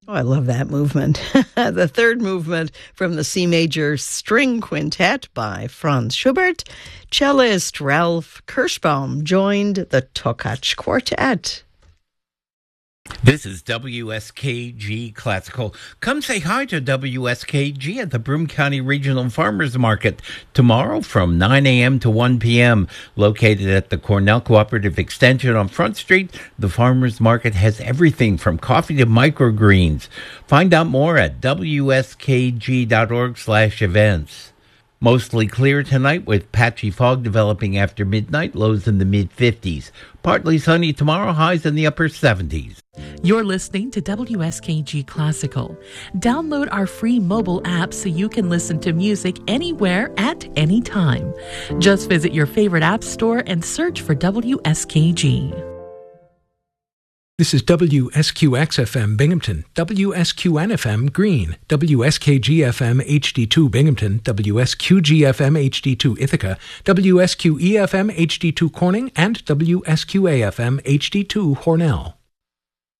Oh, I love that movement. The third movement from the C Major String Quintet by Franz Schubert. Cellist Ralph Kirschbaum joined the Tokach Quartet. This is WSKG Classical. Come say hi to WSKG at the Broome County Regional Farmers Market tomorrow from 9 a.m. to 1 p.m. Located at the Cornell Cooperative Extension on Front Street, the Farmers Market has everything from coffee to microgreens. Find out more at wskg.org/events. Mostly clear tonight with patchy fog developing after midnight, lows in the mid-50s. Partly sunny tomorrow, highs in the upper 70s. You're listening to WSKG Classical. Download our free mobile app so you can listen to music anywhere at any time. Just visit your favorite app store and search for WSKG. This is WSQX-FM Binghamton, WSQN-FM Greene, WSKG-FM HD2 Binghamton, WSQG-FM HD2 Ithaca, WSQE-FM HD2 Corning, and WSQA-FM HD2 Hornell.